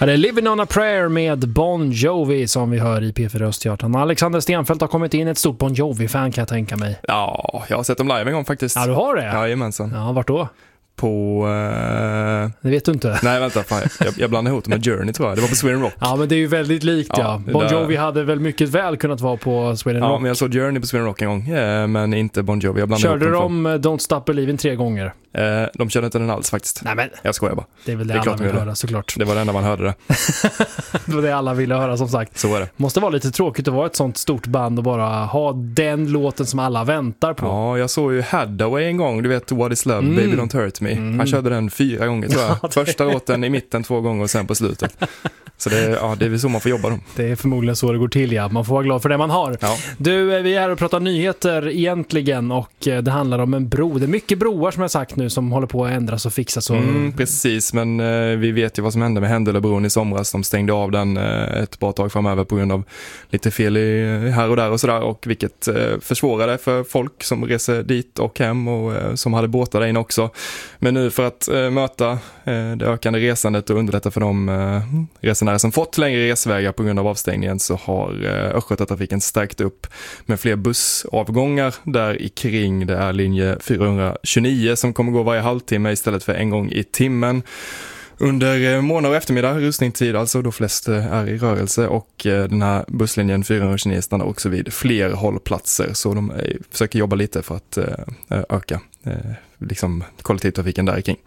Det är Living on a Prayer med Bon Jovi som vi hör i P4 Östergötland. Alexander Stenfeldt har kommit in, ett stort Bon Jovi-fan kan jag tänka mig. Ja, jag har sett dem live en gång faktiskt. Ja, du har det? Jajamensan. Ja, vart då? På... Det vet du inte. Nej, vänta. Fan, jag blandade ihop med Journey, tror jag. Det var på Sweden Rock. Ja, men det är ju väldigt likt, ja. Bon Jovi hade väl mycket väl kunnat vara på Sweden Rock. Ja, men jag såg Journey på Sweden Rock en gång, men inte Bon Jovi. Jag körde de Don't Stop Believin' 3 gånger? De körde inte den alls faktiskt. Nej, men jag skojar bara. Det är väl det alla vill höra, såklart. Det var det enda man hörde det. Det var det alla ville höra, som sagt. Så är det. Måste vara lite tråkigt att vara ett sånt stort band och bara ha den låten som alla väntar på. Ja, jag såg ju Hathaway en gång. Du vet, What is Love, Baby Don't Hurt Me. Han körde den 4 gånger, tror jag. Ja, Första låten i mitten 2 gånger och sen på slutet. Så det är väl så man får jobba dem. Det är förmodligen så det går till, ja. Man får vara glad för det man har. Ja. Du, vi är här och pratar nyheter egentligen, och det handlar om en bro. Det är mycket broar som jag sagt nu som håller på att ändras och fixas. Och... precis, men vi vet ju vad som hände med Händelöbron i somras. De stängde av den ett par tag framöver på grund av lite fel här och där och sådär, och vilket försvårade för folk som reser dit och hem och som hade båtar där inne också. Men nu för att möta det ökande resandet och underlätta för de resenärer som fått längre resvägar på grund av avstängningen, så har Östgötatrafiken stärkt upp med fler bussavgångar där i kring. Det är linje 429 som kommer gå varje halvtimme istället för en gång i timmen. Under morgon och eftermiddag, rusningstid alltså, då flest är i rörelse, och den här busslinjen 429 stannar också vid fler hållplatser, så de försöker jobba lite för att öka liksom kollektivtrafiken där kring.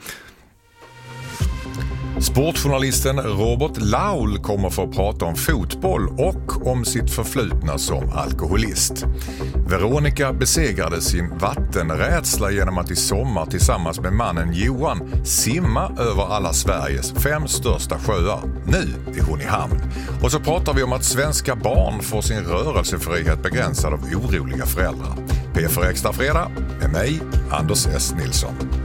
Sportjournalisten Robert Laul kommer få prata om fotboll och om sitt förflutna som alkoholist. Veronica besegrade sin vattenrädsla genom att i sommar tillsammans med mannen Johan simma över alla Sveriges 5 största sjöar. Nu är hon i hamn. Och så pratar vi om att svenska barn får sin rörelsefrihet begränsad av oroliga föräldrar. P4 Extra fredag med mig, Anders S. Nilsson.